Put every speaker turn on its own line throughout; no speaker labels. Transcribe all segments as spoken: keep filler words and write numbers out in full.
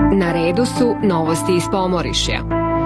Na redu su novosti iz Pomorišja.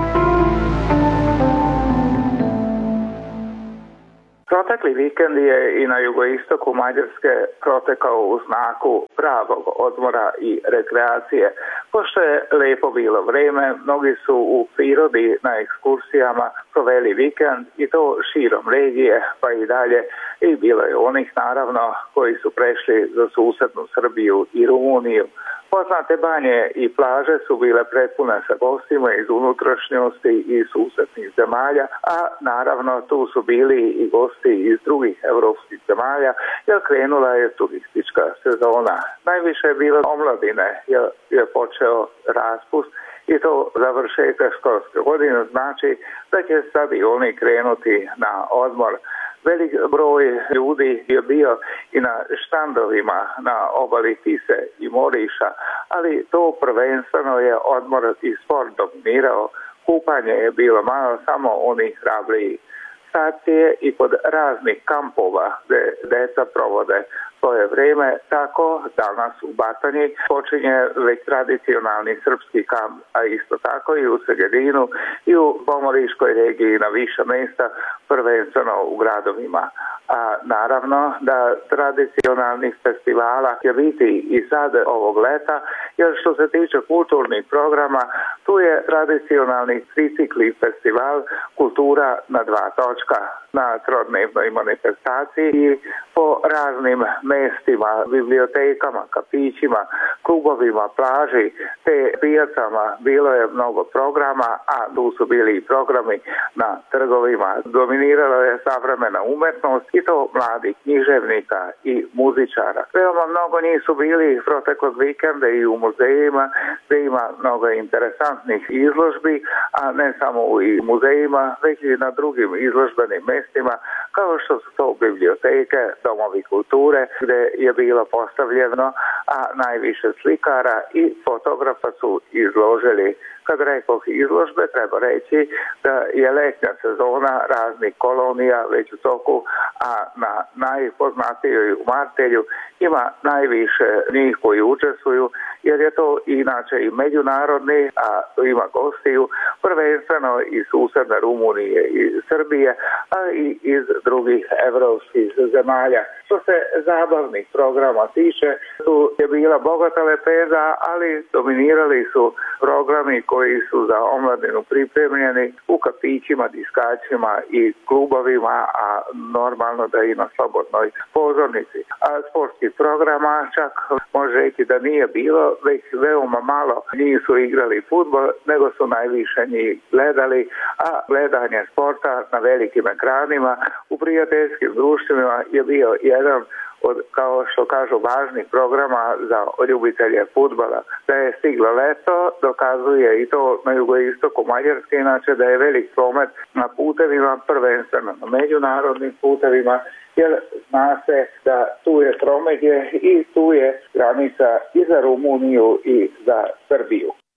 Protekli vikend je i na jugoistoku Mađarske protekao u znaku pravog odmora i rekreacije. Pošto je lepo bilo vreme, mnogi su u prirodi na ekskursijama proveli vikend i to širom regije, pa i dalje. I bilo je onih naravno koji su prešli za susednu Srbiju i Rumuniju. Poznate banje i plaže su bile prepune sa gostima iz unutrašnjosti i susednih zemalja, a naravno tu su bili i gosti iz drugih evropskih zemalja, jer krenula je turistička sezona. Najviše je bilo omladine, jer je počeo raspust i to završetak školske godine, znači da će sad i oni krenuti na odmor. Velik broj ljudi je bio i na štandovima na obali Tise i Moriša, ali to prvenstveno je odmor i sport dominirao. Kupanje je bilo malo, samo oni hrabriji. Stacije i kod raznih kampova gdje deca provode svoje vrijeme, tako danas u Batanji počinje već tradicionalni srpski kamp, a isto tako i u Segedinu i u Pomoriškoj regiji na više mjesta, prvenstveno u gradovima. A naravno da tradicionalnih festivala će biti i sad ovog leta, jer što se tiče kulturnih programa, tu je tradicionalni tricikli festival Kultura na dva točka na trodnevnoj manifestaciji i po raznim mestima, bibliotekama, kafićima, klubovima, plaži, te pijacama bilo je mnogo programa, a tu su bili i programi na trgovima. Dominirala je savremena umetnost i to mladih književnika i muzičara. Veoma mnogo njih su bili proteklog vikenda i u muzejima, gdje ima mnogo interesantnih izložbi, a ne samo u muzejima, već i na drugim izložbenim mestima, kao što su to biblioteke, domovi kulture, gdje je bilo postavljeno, a najviše slikara i fotografa su izložili. Kad rekoh izložbe, treba reći da je letnja sezona raznih kolonija već u toku, a na najpoznatijoj u Martelju ima najviše njih koji učestvuju, jer je to inače i međunarodni, a ima gostiju, prvenstveno iz susedne Rumunije i Srbije, a i iz drugih evropskih zemalja. Što se zabavnih programa tiče, tu je bila bogata lepeza, ali dominirali su programi koji su za omladinu pripremljeni u kafićima, diskačima i klubovima, a normalno da i na slobodnoj pozornici. A sportskih programa čak može reći da nije bilo, već veoma malo njih su igrali fudbal, nego su najviše njih gledali, a gledanje sporta na velikim ekranima u prijateljskim društvima je bio jedan od, kao što kažu, važnih programa za ljubitelje fudbala. Da je stiglo leto, dokazuje i to na jugoistoku Mađarske, inače da je velik promet na putevima, prvenstveno na međunarodnim putevima, jer zna se da tu je tromeđe i tu je granica i za Rumuniju i za Srbiju.